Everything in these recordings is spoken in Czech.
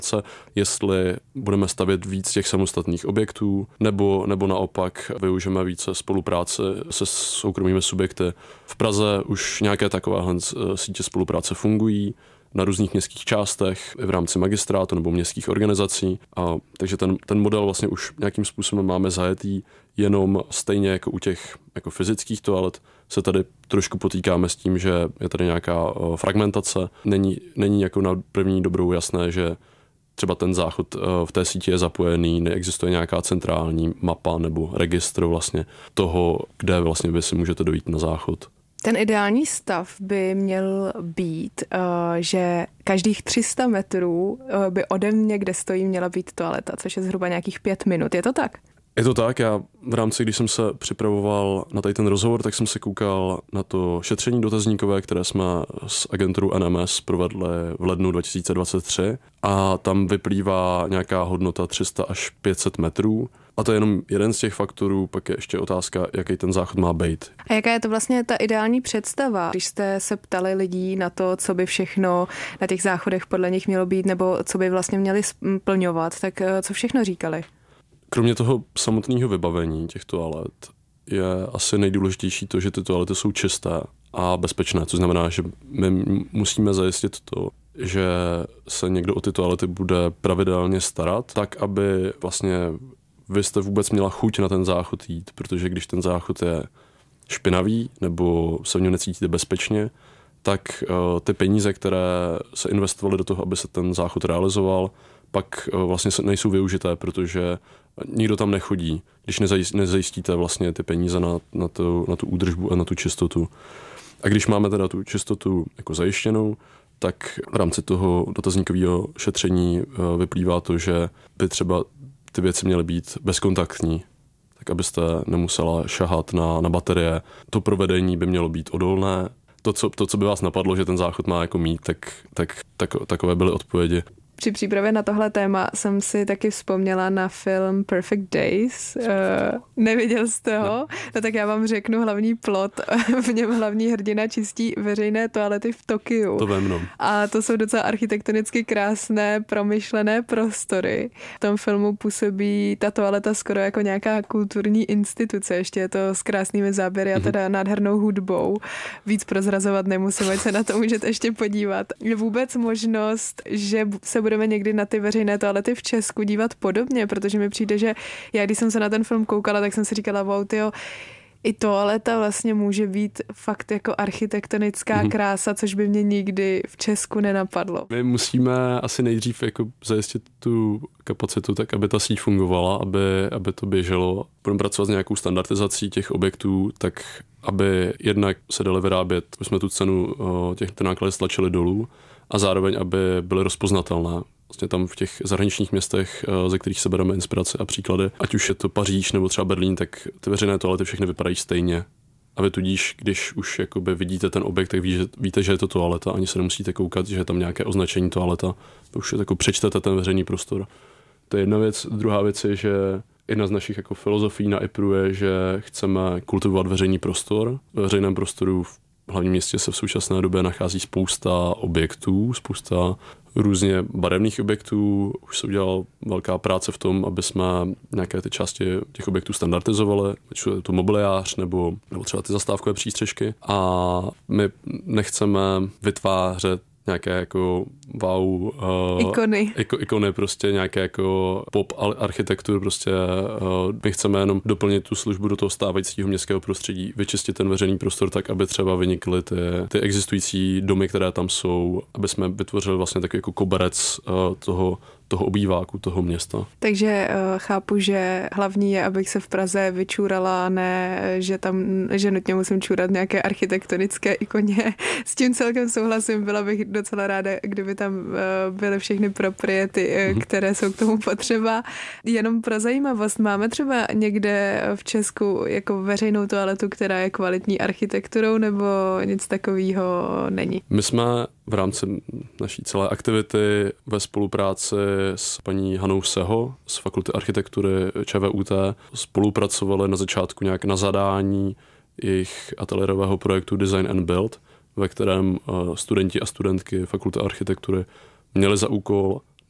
se, jestli budeme stavět víc těch samostatných objektů, nebo naopak využijeme více spolupráce se soukromými subjekty. V Praze už nějaké takovéhle sítě spolupráce fungují na různých městských částech i v rámci magistrátu nebo městských organizací. Takže ten model vlastně už nějakým způsobem máme zajetý, jenom stejně jako u těch jako fyzických toalet se tady trošku potýkáme s tím, že je tady nějaká fragmentace. Není jako na první dobrou jasné, že třeba ten záchod v té síti je zapojený, neexistuje nějaká centrální mapa nebo registr vlastně toho, kde vlastně vy si můžete dojít na záchod. Ten ideální stav by měl být, že každých 300 metrů by ode mě, kde stojím, měla být toaleta, což je zhruba nějakých 5 minut. Je to tak? Je to tak, já v rámci, když jsem se připravoval na tady ten rozhovor, tak jsem se koukal na to šetření dotazníkové, které jsme s agenturou NMS provedli v lednu 2023 a tam vyplývá nějaká hodnota 300 až 500 metrů. A to je jenom jeden z těch faktorů, pak je ještě otázka, jaký ten záchod má být. A jaká je to vlastně ta ideální představa, když jste se ptali lidí na to, co by všechno na těch záchodech podle nich mělo být, nebo co by vlastně měli splňovat, tak co všechno říkali? Kromě toho samotného vybavení těch toalet je asi nejdůležitější to, že ty toalety jsou čisté a bezpečné, což znamená, že my musíme zajistit to, že se někdo o ty toalety bude pravidelně starat, tak aby vlastně vy jste vůbec měla chuť na ten záchod jít, protože když ten záchod je špinavý nebo se v něm necítíte bezpečně, tak ty peníze, které se investovaly do toho, aby se ten záchod realizoval, pak vlastně nejsou využité, protože nikdo tam nechodí, když nezajistíte vlastně ty peníze na tu údržbu a na tu čistotu. A když máme teda tu čistotu jako zajištěnou, tak v rámci toho dotazníkového šetření vyplývá to, že by třeba ty věci měly být bezkontaktní, tak abyste nemusela šahat na baterie. To provedení by mělo být odolné. To, co by vás napadlo, že ten záchod má jako mít, takové byly odpovědi. Při přípravě na tohle téma jsem si taky vzpomněla na film Perfect Days. Neviděl jste ho? No tak já vám řeknu hlavní plot. V něm hlavní hrdina čistí veřejné toalety v Tokiu. To vím, no. A to jsou docela architektonicky krásné, promyšlené prostory. V tom filmu působí ta toaleta skoro jako nějaká kulturní instituce. Ještě je to s krásnými záběry a teda nádhernou hudbou. Víc prozrazovat nemusím, ať se na to můžete ještě podívat. Je vůbec možnost, že se budeme někdy na ty veřejné toalety v Česku dívat podobně, protože mi přijde, že já, když jsem se na ten film koukala, tak jsem si říkala, wow, tyjo, i toaleta vlastně může být fakt jako architektonická krása, což by mě nikdy v Česku nenapadlo. My musíme asi nejdřív jako zajistit tu kapacitu tak, aby ta síť fungovala, aby to běželo. Budeme pracovat s nějakou standardizací těch objektů, tak aby jednak se daly vyrábět, aby jsme tu cenu těch nákladů stlačili dolů a zároveň, aby byly rozpoznatelné. Vlastně tam v těch zahraničních městech, ze kterých se bereme inspirace a příklady, ať už je to Paříž nebo třeba Berlín, tak ty veřejné toalety všechny vypadají stejně. A vy tudíž, když už jakoby vidíte ten objekt, tak víte, že je to toaleta, ani se nemusíte koukat, že je tam nějaké označení toaleta. To už je jako přečtete ten veřejný prostor. To je jedna věc. Druhá věc je, že jedna z našich jako filozofií na IPRu je, že chceme kultivovat veřejný prostor. Ve veřejném prostoru v hlavním městě se v současné době nachází spousta objektů, spousta různě barevných objektů. Už se udělala velká práce v tom, aby jsme nějaké ty části těch objektů standardizovali, ať je to mobiliář nebo třeba ty zastávkové přístřežky. A my nechceme vytvářet nějaké jako wow ikony prostě nějaké jako pop architektur prostě my chceme jenom doplnit tu službu do toho stávajícího městského prostředí, vyčistit ten veřejný prostor tak, aby třeba vynikly ty existující domy, které tam jsou, aby jsme vytvořili vlastně takový jako koberec toho obýváku, toho města. Takže chápu, že hlavní je, abych se v Praze vyčůrala, ne, že nutně musím čůrat nějaké architektonické ikoně. S tím celkem souhlasím, byla bych docela ráda, kdyby tam byly všechny propriety, které jsou k tomu potřeba. Jenom pro zajímavost, máme třeba někde v Česku jako veřejnou toaletu, která je kvalitní architekturou, nebo nic takového není? My jsme v rámci naší celé aktivity ve spolupráci s paní Hanou Seho z Fakulty architektury ČVUT spolupracovali na začátku nějak na zadání jejich ateliérového projektu Design and Build, ve kterém studenti a studentky Fakulty architektury měli za úkol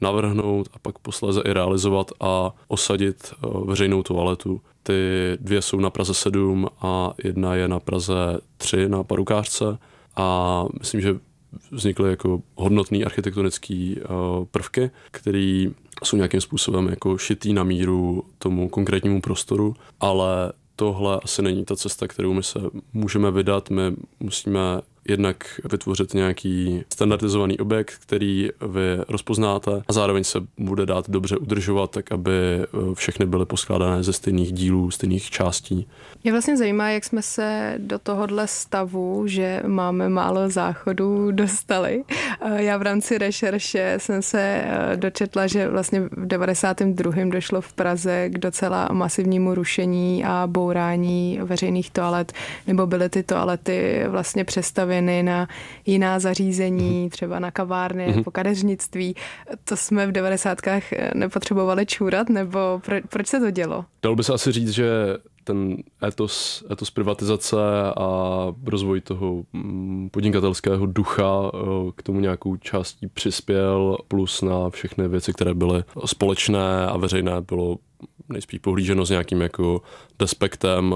navrhnout a pak posléze i realizovat a osadit veřejnou toaletu. Ty 2 jsou na Praze 7 a 1 je na Praze 3 na Parukářce a myslím, že vznikly jako hodnotný architektonický prvky, které jsou nějakým způsobem jako šitý na míru tomu konkrétnímu prostoru, ale tohle asi není ta cesta, kterou my se můžeme vydat. My musíme jednak vytvořit nějaký standardizovaný objekt, který vy rozpoznáte a zároveň se bude dát dobře udržovat, tak aby všechny byly poskládané ze stejných dílů, stejných částí. Mě vlastně zajímá, jak jsme se do tohohle stavu, že máme málo záchodů, dostali. Já v rámci rešerše jsem se dočetla, že vlastně v 92. došlo v Praze k docela masivnímu rušení a bourání veřejných toalet, nebo byly ty toalety vlastně přestavěny na jiná zařízení, třeba na kavárny nebo kadeřnictví. To jsme v 90. nepotřebovali čůrat, nebo proč se to dělo? Dalo by se asi říct, že ten etos privatizace a rozvoj toho podnikatelského ducha k tomu nějakou částí přispěl, plus na všechny věci, které byly společné a veřejné, bylo nejspíš pohlíženo s nějakým jako despektem.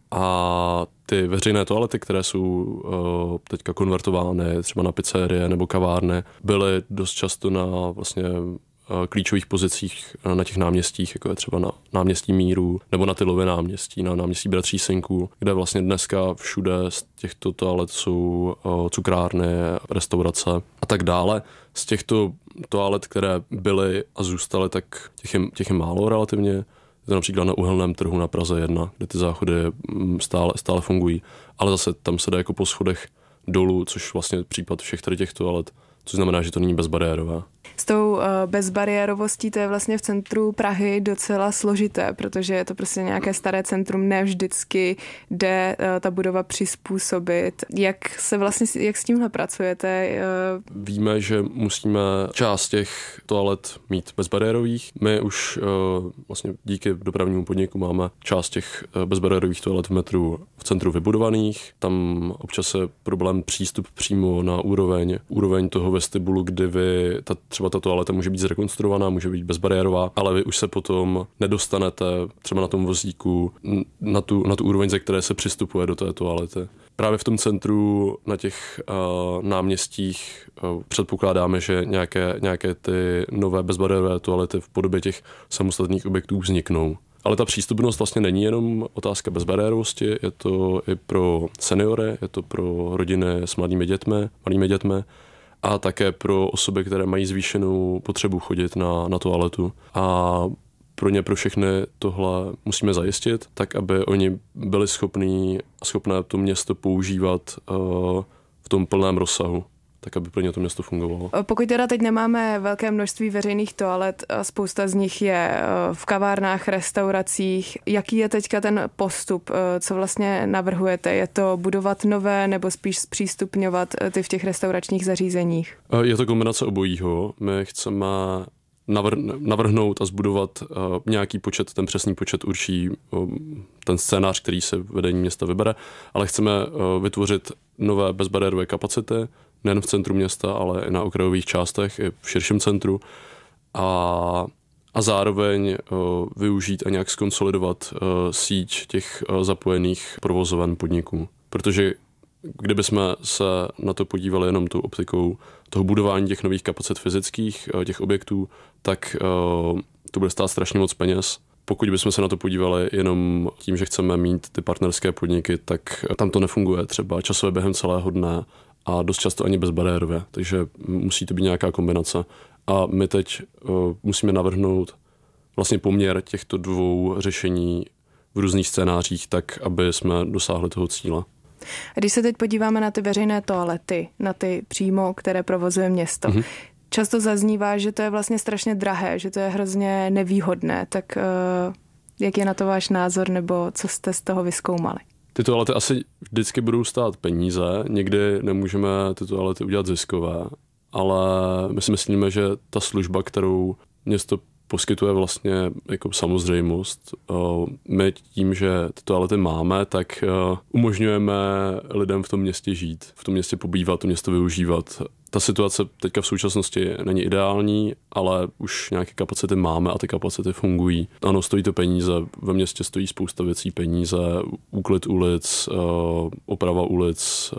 A ty veřejné toalety, které jsou teďka konvertovány třeba na pizzerie nebo kavárny, byly dost často na vlastně klíčových pozicích na těch náměstích, jako je třeba na náměstí Míru nebo na Tylově náměstí, na náměstí Bratří Synků, kde vlastně dneska všude z těchto toalet jsou cukrárny, restaurace a tak dále. Z těchto toalet, které byly a zůstaly, tak těch je málo relativně. Je to například na Uhelném trhu na Praze 1, kde ty záchody stále fungují, ale zase tam se jde jako po schodech dolů, což vlastně případ všech tady těch toalet, což znamená, že to není bezbariérové. S tou bezbariérovostí to je vlastně v centru Prahy docela složité, protože je to prostě nějaké staré centrum, ne vždycky jde ta budova přizpůsobit. Jak s tímhle pracujete? Víme, že musíme část těch toalet mít bezbariérových. My už vlastně díky dopravnímu podniku máme část těch bezbariérových toalet v metru v centru vybudovaných. Tam občas je problém přístup přímo na úroveň toho vestibulu, kdy třeba ta toaleta může být zrekonstruovaná, může být bezbariérová, ale vy už se potom nedostanete třeba na tom vozíku na tu úroveň, ze které se přistupuje do té toalety. Právě v tom centru na těch náměstích předpokládáme, že nějaké ty nové bezbariérové toalety v podobě těch samostatných objektů vzniknou. Ale ta přístupnost vlastně není jenom otázka bezbariérovosti, je to i pro seniory, je to pro rodiny s malými dětmi a také pro osoby, které mají zvýšenou potřebu chodit na toaletu. A pro všechny tohle musíme zajistit, tak aby oni byli schopné to město používat v tom plném rozsahu, tak aby pro ně to město fungovalo. Pokud teda teď nemáme velké množství veřejných toalet, spousta z nich je v kavárnách, restauracích, jaký je teďka ten postup, co vlastně navrhujete? Je to budovat nové nebo spíš zpřístupňovat ty v těch restauračních zařízeních? Je to kombinace obojího. My chceme navrhnout a zbudovat nějaký počet, ten přesný počet určí ten scénář, který se vedení města vybere, ale chceme vytvořit nové bezbariérové kapacity, nejen v centru města, ale i na okrajových částech, i v širším centru a zároveň využít a nějak skonsolidovat síť těch zapojených provozoven podniků. Protože kdybychom se na to podívali jenom tou optikou toho budování těch nových kapacit fyzických, těch objektů, tak to bude stát strašně moc peněz. Pokud bychom se na to podívali jenom tím, že chceme mít ty partnerské podniky, tak tam to nefunguje třeba časově během celého dne a dost často ani bezbariérově, takže musí to být nějaká kombinace. A my teď musíme navrhnout vlastně poměr těchto dvou řešení v různých scénářích tak, aby jsme dosáhli toho cíle. Když se teď podíváme na ty veřejné toalety, na ty přímo, které provozuje město, často zaznívá, že to je vlastně strašně drahé, že to je hrozně nevýhodné, tak jak je na to váš názor, nebo co jste z toho vyzkoumali? Ty toalety asi vždycky budou stát peníze, nikdy nemůžeme ty toalety udělat ziskové, ale my si myslíme, že ta služba, kterou město poskytuje vlastně jako samozřejmost. My tím, že ty toalety máme, tak umožňujeme lidem v tom městě žít, v tom městě pobývat, to město využívat. Ta situace teďka v současnosti není ideální, ale už nějaké kapacity máme a ty kapacity fungují. Ano, stojí to peníze, ve městě stojí spousta věcí peníze, úklid ulic, oprava ulic,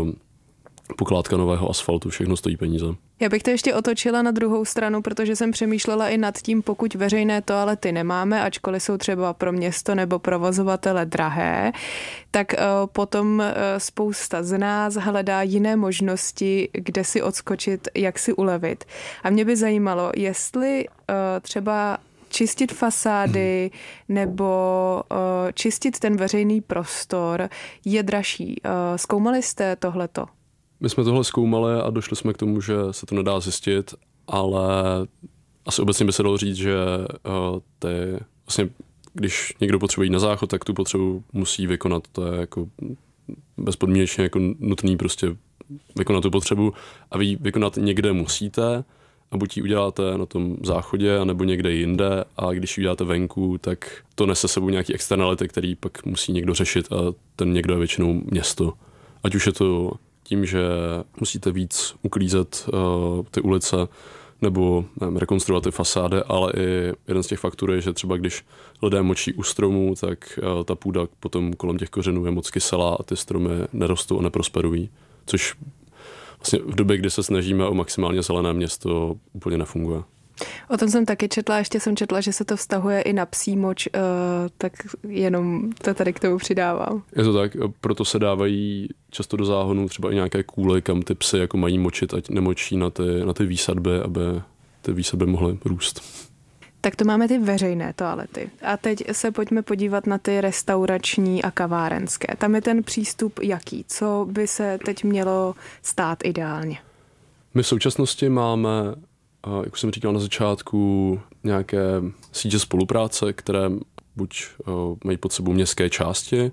pokládka nového asfaltu, všechno stojí peníze. Já bych to ještě otočila na druhou stranu, protože jsem přemýšlela i nad tím, pokud veřejné toalety nemáme, ačkoliv jsou třeba pro město nebo provozovatele drahé, tak potom spousta z nás hledá jiné možnosti, kde si odskočit, jak si ulevit. A mě by zajímalo, jestli třeba čistit fasády nebo čistit ten veřejný prostor je dražší. Zkoumali jste tohleto? My jsme tohle zkoumali a došli jsme k tomu, že se to nedá zjistit, ale asi obecně by se dalo říct, že vlastně, když někdo potřebuje jít na záchod, tak tu potřebu musí vykonat. To je jako bezpodmínečně jako nutný prostě vykonat tu potřebu a vy ji vykonat někde musíte a buď ji uděláte na tom záchodě, anebo někde jinde a když ji uděláte venku, tak to nese sebou nějaký externality, který pak musí někdo řešit a ten někdo je většinou město. Ať už je to tím, že musíte víc uklízet ty ulice nebo rekonstruovat ty fasády, ale i jeden z těch faktorů je, že třeba když lidé močí u stromů, tak ta půda potom kolem těch kořenů je moc kyselá a ty stromy nerostou a neprosperují, což vlastně v době, kdy se snažíme o maximálně zelené město, úplně nefunguje. O tom jsem taky četla, ještě jsem četla, že se to vztahuje i na psí moč, tak jenom to tady k tomu přidávám. Je to tak, proto se dávají často do záhonu třeba i nějaké kůly, kam ty psy jako mají močit, ať nemočí na ty výsadby, aby ty výsadby mohly růst. Tak to máme ty veřejné toalety. A teď se pojďme podívat na ty restaurační a kavárenské. Tam je ten přístup jaký? Co by se teď mělo stát ideálně? My v současnosti máme, jak už jsem říkal na začátku, nějaké sítě spolupráce, které buď mají pod sebou městské části,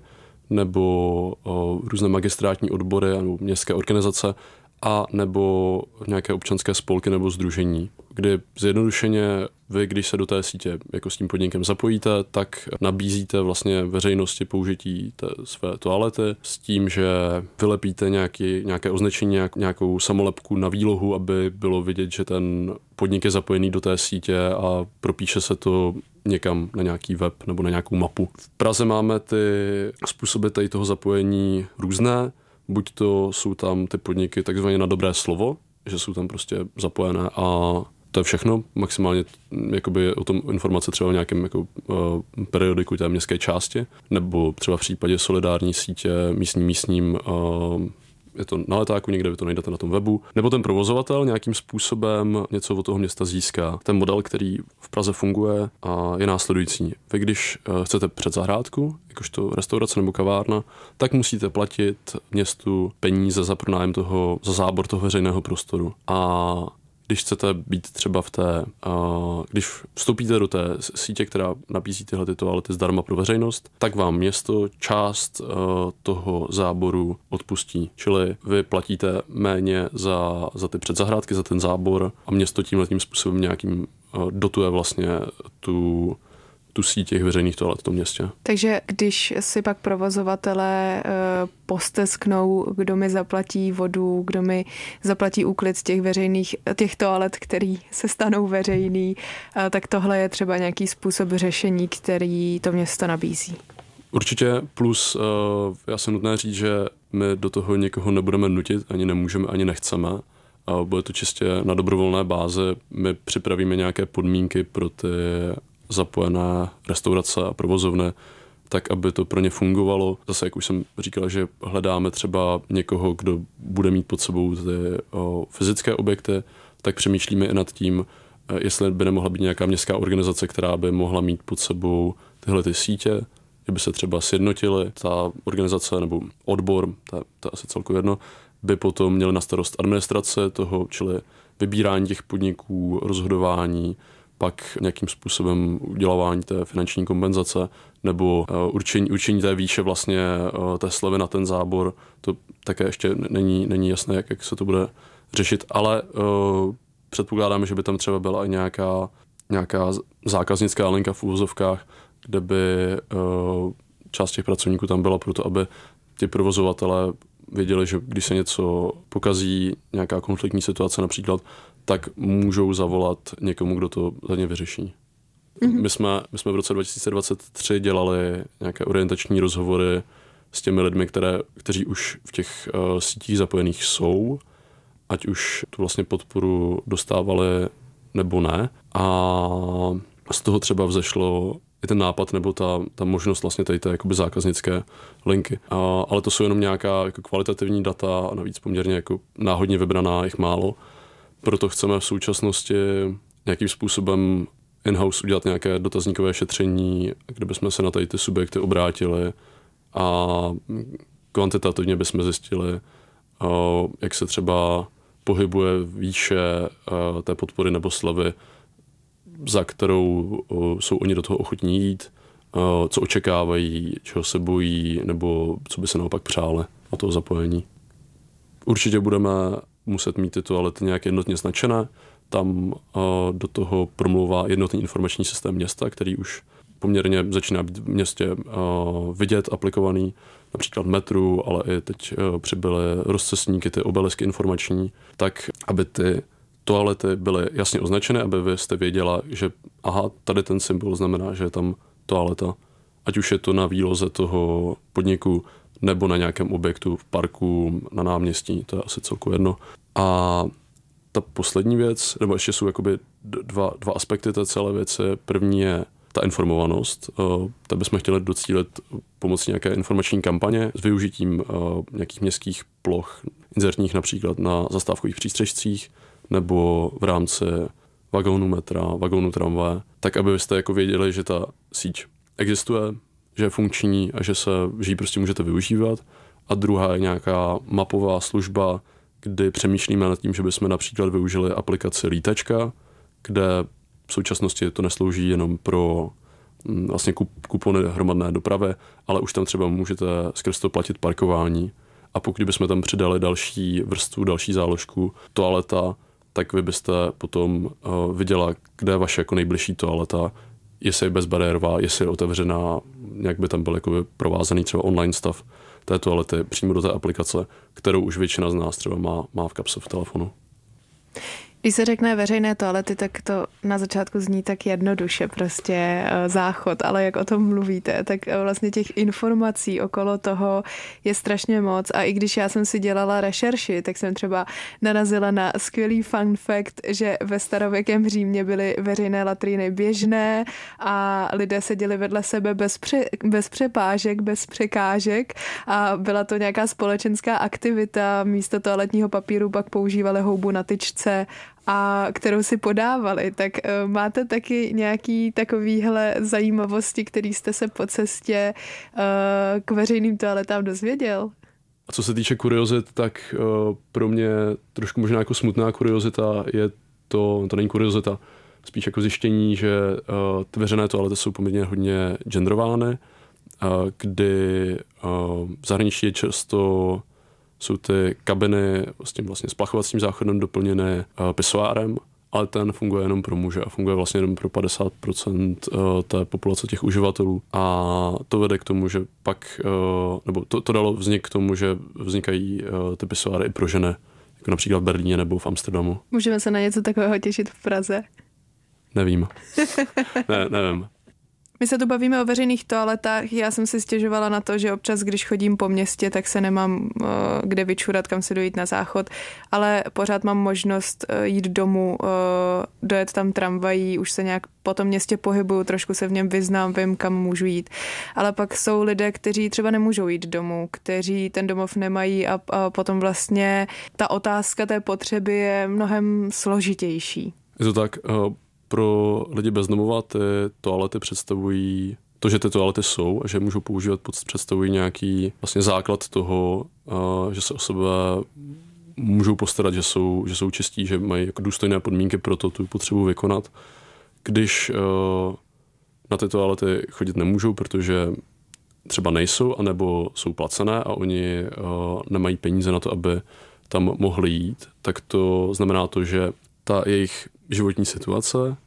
nebo různé magistrátní odbory nebo městské organizace, a nebo nějaké občanské spolky nebo sdružení, kdy zjednodušeně vy, když se do té sítě jako s tím podnikem zapojíte, tak nabízíte vlastně veřejnosti použití té své toalety s tím, že vylepíte nějaké označení, nějakou samolepku na výlohu, aby bylo vidět, že ten podnik je zapojený do té sítě a propíše se to někam na nějaký web nebo na nějakou mapu. V Praze máme ty způsoby tady toho zapojení různé. Buď to jsou tam ty podniky takzvaně na dobré slovo, že jsou tam prostě zapojené a to je všechno. Maximálně jakoby o tom informace třeba o nějakém jako, periodiku té městské části, nebo třeba v případě solidární sítě místním je to na letáku, někde vy to najdete na tom webu, nebo ten provozovatel nějakým způsobem něco od toho města získá. Ten model, který v Praze funguje, je následující. Vy, když chcete předzahrádku, jakožto restaurace nebo kavárna, tak musíte platit městu peníze za pronájem za zábor toho veřejného prostoru. A když chcete být třeba když vstoupíte do té sítě, která nabízí tyhle toalety zdarma pro veřejnost, tak vám město část toho záboru odpustí. Čili vy platíte méně za ty předzahrádky, za ten zábor a město tímhletím způsobem nějakým dotuje vlastně tu síť těch veřejných toalet v tom městě. Takže když si pak provozovatelé postesknou, kdo mi zaplatí vodu, kdo mi zaplatí úklid z těch toalet, který se stanou veřejný, tak tohle je třeba nějaký způsob řešení, který to město nabízí. Určitě, plus já jsem nutné říct, že my do toho někoho nebudeme nutit, ani nemůžeme, ani nechceme. Bude to čistě na dobrovolné bázi. My připravíme nějaké podmínky pro ty zapojené restaurace a provozovny, tak aby to pro ně fungovalo. Zase, jak už jsem říkal, že hledáme třeba někoho, kdo bude mít pod sebou ty fyzické objekty, tak přemýšlíme i nad tím, jestli by nemohla být nějaká městská organizace, která by mohla mít pod sebou tyhle ty sítě, že by se třeba sjednotily. Ta organizace nebo odbor, to je asi celkově jedno, by potom měli na starost administrace toho, čili vybírání těch podniků, rozhodování, pak nějakým způsobem udělávání té finanční kompenzace nebo určení té výše vlastně té slevy na ten zábor. To také ještě není jasné, jak se to bude řešit, ale předpokládáme, že by tam třeba byla i nějaká nějaká zákaznická linka v uvozovkách, kde by část těch pracovníků tam byla proto, aby ti provozovatelé věděli, že když se něco pokazí, nějaká konfliktní situace například, tak můžou zavolat někomu, kdo to za ně vyřeší. Mm-hmm. My jsme v roce 2023 dělali nějaké orientační rozhovory s těmi lidmi, kteří už v těch sítích zapojených jsou, ať už tu vlastně podporu dostávali nebo ne. A z toho třeba vzešlo i ten nápad nebo ta možnost vlastně tady té jakoby zákaznické linky. Ale to jsou jenom nějaká jako kvalitativní data a navíc poměrně jako náhodně vybraná, jich málo. Proto chceme v současnosti nějakým způsobem in-house udělat nějaké dotazníkové šetření, kde bychom se na tady ty subjekty obrátili a kvantitativně bychom zjistili, jak se třeba pohybuje výše té podpory nebo slevy, za kterou jsou oni do toho ochotní jít, co očekávají, čeho se bojí, nebo co by se naopak přáli o toho zapojení. Určitě budeme muset mít ty toalety nějak jednotně značené. Tam do toho promlouvá jednotný informační systém města, který už poměrně začíná být v městě vidět, aplikovaný, například v metru, ale i teď přibyly rozcestníky, ty obelisky informační, tak aby ty toalety byly jasně označené, aby vy jste věděla, že aha, tady ten symbol znamená, že je tam toaleta. Ať už je to na výloze toho podniku, nebo na nějakém objektu v parku, na náměstí, to je asi celku jedno. A ta poslední věc, nebo ještě jsou jakoby dva aspekty té celé věci. První je ta informovanost. Tak bychom chtěli docílit pomocí nějaké informační kampaně s využitím nějakých městských ploch, inzertních například na zastávkových přístřešcích, nebo v rámci vagónu metra, vagónu tramvaje, tak aby byste jako věděli, že ta síť existuje, že je funkční a že ji prostě můžete využívat. A druhá je nějaká mapová služba, kdy přemýšlíme nad tím, že bychom například využili aplikaci Lítačka, kde v současnosti to neslouží jenom pro vlastně kupony hromadné dopravy, ale už tam třeba můžete skrz to platit parkování. A pokud bychom tam přidali další vrstvu, další záložku, toaleta, tak vy byste potom viděla, kde je vaše jako nejbližší toaleta, jestli je bezbariérová, jestli je otevřená, nějak by tam byl jako provázaný třeba online stav té toalety přímo do té aplikace, kterou už většina z nás třeba má v kapse v telefonu. Když se řekne veřejné toalety, tak to na začátku zní tak jednoduše, prostě záchod, ale jak o tom mluvíte, tak vlastně těch informací okolo toho je strašně moc a i když já jsem si dělala rešerši, tak jsem třeba narazila na skvělý fun fact, že ve starověkém Římě byly veřejné latríny běžné a lidé seděli vedle sebe bez přepážek, bez překážek a byla to nějaká společenská aktivita, místo toaletního papíru pak používali houbu na tyčce, a kterou si podávali, tak máte taky nějaký takovýhle zajímavosti, který jste se po cestě k veřejným toaletám dozvěděl? A co se týče kuriozit, tak pro mě trošku možná jako smutná kuriozita je to není kuriozita, spíš jako zjištění, že ty veřejné toalety jsou poměrně hodně genderovány, kdy v zahraničí je často jsou ty kabiny vlastně splachovacím záchodem doplněné pisoárem, ale ten funguje jenom pro muže a funguje vlastně jenom pro 50% té populace těch uživatelů. A to vede k tomu, že pak, nebo to dalo vznik k tomu, že vznikají ty pisoáry i pro ženy, jako například v Berlíně nebo v Amsterdamu. Můžeme se na něco takového těšit v Praze? Nevím. Nevím. My se tu bavíme o veřejných toaletách. Já jsem si stěžovala na to, že občas, když chodím po městě, tak se nemám kde vyčurat, kam se dojít na záchod, ale pořád mám možnost jít domů, dojet tam tramvají, už se nějak po tom městě pohybuju, trošku se v něm vyznám, vím, kam můžu jít. Ale pak jsou lidé, kteří třeba nemůžou jít domů, kteří ten domov nemají a potom vlastně ta otázka té potřeby je mnohem složitější. Je to tak, pro lidi bez domova ty toalety představují, to, že ty toalety jsou a že můžou používat, představují nějaký vlastně základ toho, že se o sebe můžou postarat, že jsou čistí, že mají jako důstojné podmínky pro to tu potřebu vykonat. Když na ty toalety chodit nemůžou, protože třeba nejsou, anebo jsou placené a oni nemají peníze na to, aby tam mohli jít, tak to znamená to, že ta jejich životní situace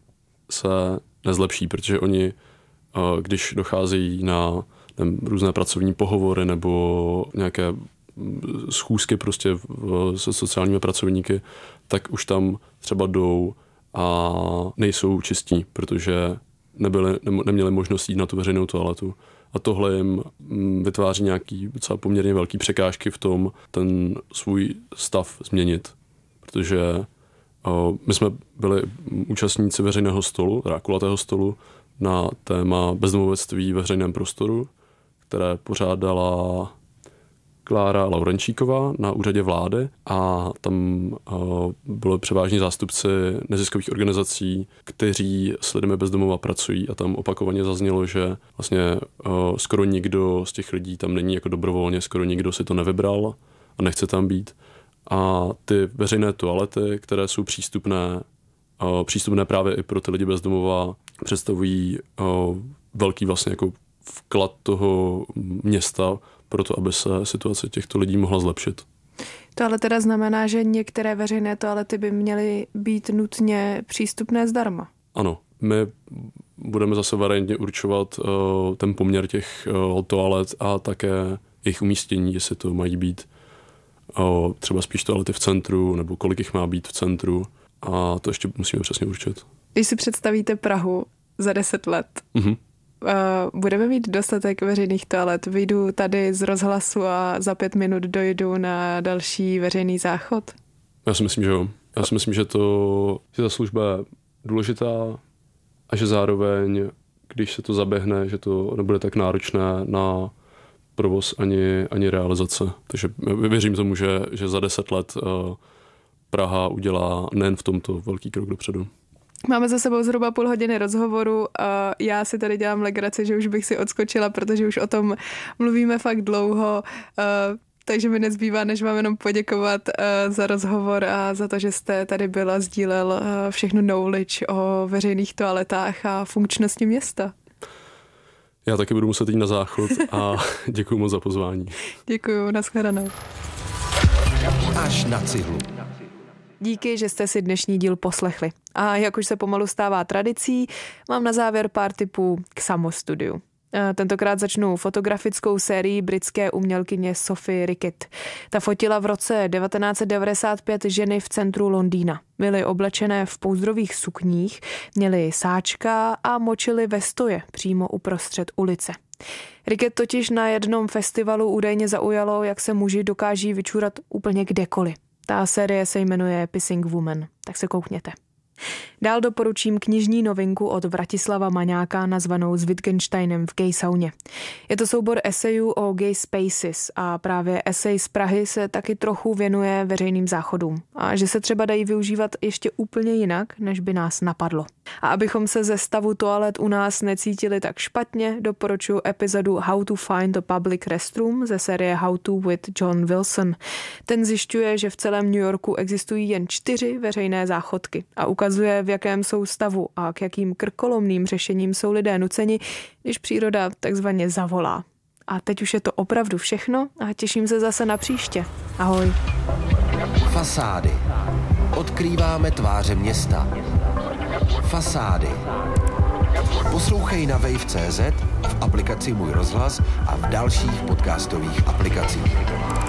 se nezlepší, protože oni, když docházejí na různé pracovní pohovory nebo nějaké schůzky prostě se sociálními pracovníky, tak už tam třeba jdou a nejsou čistí, protože neměli možnost jít na tu veřejnou toaletu. A tohle jim vytváří nějaký docela poměrně velký překážky v tom ten svůj stav změnit. Protože my jsme byli účastníci veřejného stolu, teda kulatého stolu na téma bezdomovectví ve veřejném prostoru, které pořádala Klára Laurenčíková na úřadě vlády a tam byli převážně zástupci neziskových organizací, kteří s lidmi bez domova pracují a tam opakovaně zaznělo, že vlastně skoro nikdo z těch lidí tam není jako dobrovolně, skoro nikdo si to nevybral a nechce tam být. A ty veřejné toalety, které jsou přístupné právě i pro ty lidi bez domova, představují velký vlastně jako vklad toho města pro to, aby se situace těchto lidí mohla zlepšit. To ale teda znamená, že některé veřejné toalety by měly být nutně přístupné zdarma. Ano, my budeme zase variantně určovat ten poměr těch toalet a také jejich umístění, jestli to mají být třeba spíš toalety v centru, nebo kolik jich má být v centru a to ještě musíme přesně určit. Když si představíte Prahu za 10 let, budeme mít dostatek veřejných toalet. Vyjdu tady z rozhlasu a za 5 minut dojdu na další veřejný záchod? Já si myslím, že jo. Já si myslím, že ta služba je důležitá a že zároveň, když se to zaběhne, že to nebude tak náročné na provoz ani realizace. Takže věřím tomu, že za 10 let Praha udělá nejen v tomto velký krok dopředu. Máme za sebou zhruba půl hodiny rozhovoru a já si tady dělám legraci, že už bych si odskočila, protože už o tom mluvíme fakt dlouho, takže mi nezbývá, než vám jenom poděkovat za rozhovor a za to, že jste tady byl a sdílel všechno knowledge o veřejných toaletách a funkčnosti města. Já taky budu muset jít na záchod a děkuju moc za pozvání. Děkuju, nashledanou. Až na cihlu. Díky, že jste si dnešní díl poslechli. A jak už se pomalu stává tradicí, mám na závěr pár tipů k samostudiu. Tentokrát začnu fotografickou sérií britské umělkyně Sophie Rickett. Ta fotila v roce 1995 ženy v centru Londýna. Byly oblečené v pouzdrových sukních, měly sáčka a močily ve stoje přímo uprostřed ulice. Rickett totiž na jednom festivalu údajně zaujalo, jak se muži dokáží vyčůrat úplně kdekoliv. Ta série se jmenuje Pissing Woman, tak se koukněte. Dál doporučím knižní novinku od Vratislava Maňáka nazvanou S Wittgensteinem v gay sauně. Je to soubor esejů o gay spaces a právě esej z Prahy se taky trochu věnuje veřejným záchodům a že se třeba dají využívat ještě úplně jinak, než by nás napadlo. A abychom se ze stavu toalet u nás necítili tak špatně, doporučuji epizodu How to find a public restroom ze série How to with John Wilson. Ten zjišťuje, že v celém New Yorku existují jen 4 veřejné záchodky a ukazuje, v jakém jsou stavu a k jakým krkolomným řešením jsou lidé nuceni, když příroda takzvaně zavolá. A teď už je to opravdu všechno a těším se zase na příště. Ahoj. Fasády. Odkrýváme tváře města. Fasády. Poslouchej na wave.cz, v aplikaci Můj rozhlas a v dalších podcastových aplikacích.